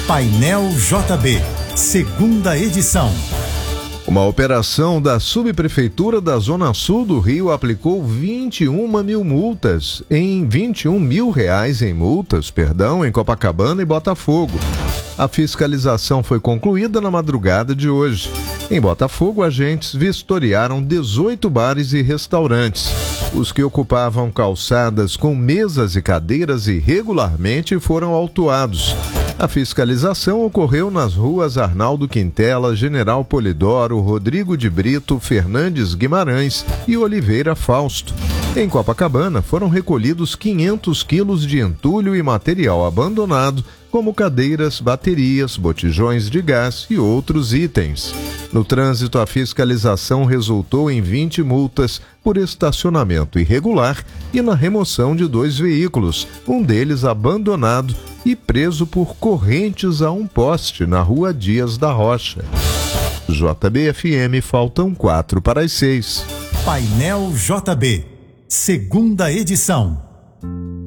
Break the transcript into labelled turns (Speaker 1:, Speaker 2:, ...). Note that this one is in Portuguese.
Speaker 1: Painel JB, segunda edição.
Speaker 2: Uma operação da Subprefeitura da Zona Sul do Rio aplicou 21 mil reais em multas, em Copacabana e Botafogo. A fiscalização foi concluída na madrugada de hoje. Em Botafogo, agentes vistoriaram 18 bares e restaurantes. Os que ocupavam calçadas com mesas e cadeiras irregularmente foram autuados. A fiscalização ocorreu nas ruas Arnaldo Quintela, General Polidoro, Rodrigo de Brito, Fernandes Guimarães e Oliveira Fausto. Em Copacabana, foram recolhidos 500 quilos de entulho e material abandonado, como cadeiras, baterias, botijões de gás e outros itens. No trânsito, a fiscalização resultou em 20 multas por estacionamento irregular e na remoção de 2 veículos, um deles abandonado e preso por correntes a um poste na Rua Dias da Rocha. JB-FM, faltam 4 para as 6.
Speaker 1: Painel JB, segunda edição.